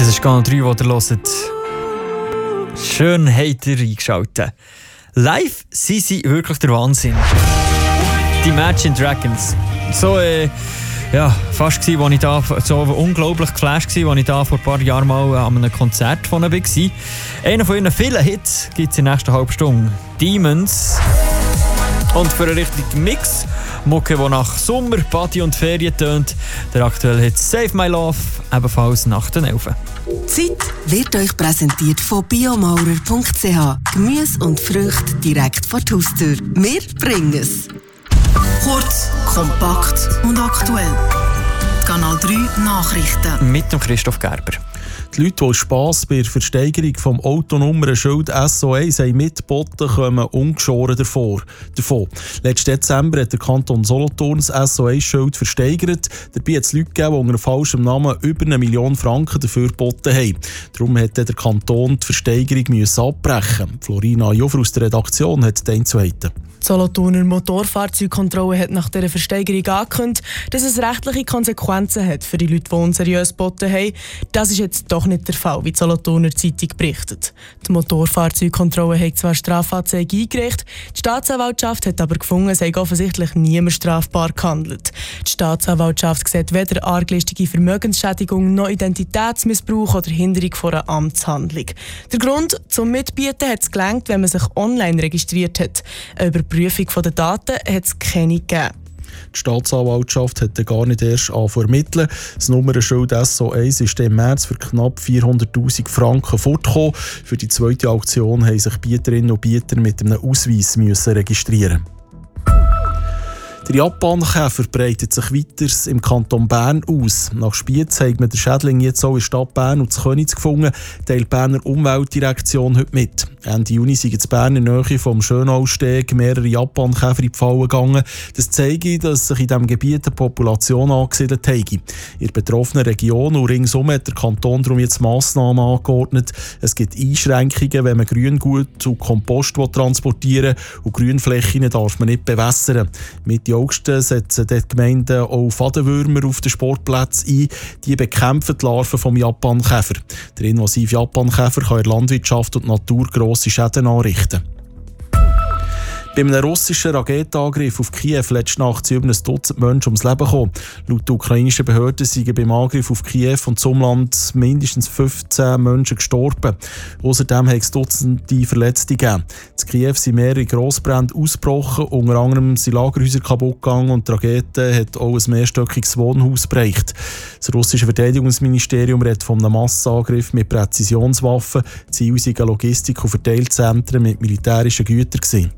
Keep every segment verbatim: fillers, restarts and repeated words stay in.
Das ist Kanal drei, wo ihr hört. Schön habt ihr eingeschaltet. Live sind sie wirklich der Wahnsinn. Die Imagine Dragons. So, äh, ja, fast gewesen, als ich da, so unglaublich geflasht war, als ich da vor ein paar Jahren mal an einem Konzert von ihnen war. Einer von ihren vielen Hits gibt es in der nächsten halben Stunde. Demons. Und für einen richtigen Mix, Mucke, die nach Sommer, Party und Ferien tönt, der aktuelle Hit Save My Love, ebenfalls nach den Elfen. Zeit wird euch präsentiert von biomaurer punkt c h. Gemüse und Früchte direkt vor die Haustür. Wir bringen es. Kurz, kompakt und aktuell. Kanal drei Nachrichten. Mit dem Christoph Gerber. Die Leute, die Spass bei der Versteigerung vom Autonummernschild S O eins haben mitgeboten, kommen ungeschoren davon. Letzten Dezember hat der Kanton Solothurn das S O eins-Schild versteigert. Dabei hat es Leute gegeben, die unter falschem Namen über eine Million Franken dafür geboten haben. Darum musste der Kanton die Versteigerung abbrechen. Florina Jover aus der Redaktion hat den Einzelheiten. Die Solothurner Motorfahrzeugkontrolle hat nach dieser Versteigerung angekündigt, dass es rechtliche Konsequenzen hat für die Leute, die unseriös geboten haben. Das ist jetzt doch nicht der Fall, wie die Solothurner Zeitung berichtet. Die Motorfahrzeugkontrolle hat zwar Strafanzeige eingereicht, die Staatsanwaltschaft hat aber gefunden, es sei offensichtlich niemand strafbar gehandelt. Die Staatsanwaltschaft sieht weder arglistige Vermögensschädigung noch Identitätsmissbrauch oder Hinderung von einer Amtshandlung. Der Grund zum Mitbieten hat es gelangt, wenn man sich online registriert hat. Eine Überprüfung der Daten hat es keine gegeben. Die Staatsanwaltschaft hat gar nicht erst angefangen zu ermitteln. Das Nummernschild S O eins ist im März für knapp vierhunderttausend Franken fortgekommen. Für die zweite Auktion mussten sich Bieterinnen und Bieter mit einem Ausweis müssen registrieren. Der Japankäfer breitet sich weiter im Kanton Bern aus. Nach Spiez hat man den Schädling jetzt auch in der Stadt Bern und in Köniz gefunden, teilt die Berner Umweltdirektion heute mit. Ende Juni sind in Bern in der Nähe vom Schönausteg mehrere Japankäfer in die Falle gegangen. Das zeigt, dass sich in diesem Gebiet eine Population angesiedelt hat. In der betroffenen Region und ringsum hat der Kanton darum jetzt Massnahmen angeordnet. Es gibt Einschränkungen, wenn man Grüngut und Kompost transportieren will, und Grünflächen darf man nicht bewässern. Mitte August setzen die Gemeinden auch Fadenwürmer auf den Sportplätzen ein. Die bekämpfen die Larven vom Japankäfer. Der invasive Japankäfer kann in der Landwirtschaft und Natur grosse Schäden anrichten. Bei einem russischen Raketenangriff auf Kiew letzte Nacht sind über ein Dutzend Menschen ums Leben gekommen. Laut der ukrainischen Behörden sind beim Angriff auf Kiew und zum Land mindestens fünfzehn Menschen gestorben. Außerdem hat es Dutzende Verletzte gegeben. In Kiew sind mehrere Grossbrände ausgebrochen, unter anderem sind Lagerhäuser kaputt gegangen und die Rakete hat auch ein mehrstöckiges Wohnhaus bereicht. Das russische Verteidigungsministerium redet von einem Massenangriff mit Präzisionswaffen. Ziel sind Logistik- und Verteilzentren mit militärischen Gütern gewesen.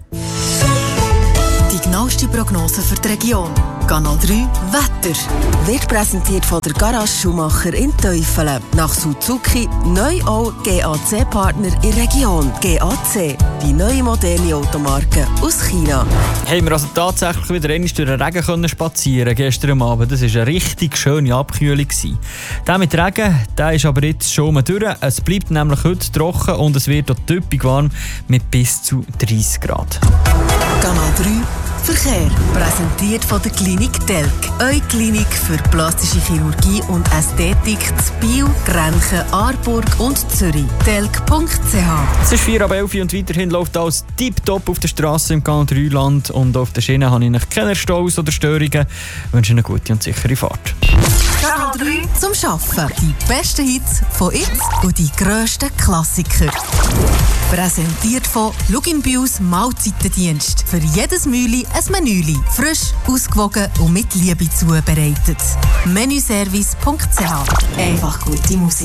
Die genaueste Prognose für die Region. Kanal drei Wetter. Wird präsentiert von der Garage Schumacher in Teufelen. Nach Suzuki neu auch G A C-Partner in der Region. G A C, die neue moderne Automarke aus China. Haben wir also tatsächlich wieder einmal durch den Regen können spazieren gestern Abend. Das war eine richtig schöne Abkühlung. Der mit Regen, der ist aber jetzt schon mal durch. Es bleibt nämlich heute trocken und es wird auch typisch warm mit bis zu dreißig Grad. Kanal drei Verkehr. Präsentiert von der Klinik Telk. Eure Klinik für plastische Chirurgie und Ästhetik zu Biel, Grenchen, Aarburg und Zürich. telk punkt c h. Es ist vier ab elf und weiterhin läuft alles tipptopp auf der Straße im Kanal drei Land und auf der Schiene habe ich keine Staus oder Störungen. Ich wünsche eine gute und sichere Fahrt. Kanal drei zum Schaffen. Die besten Hits von jetzt und die grössten Klassiker. Präsentiert von Luginbius Mahlzeitendienst. Für jedes Mühli ein Menüli. Frisch, ausgewogen und mit Liebe zubereitet. menüservice punkt c h. Einfach gute Musik.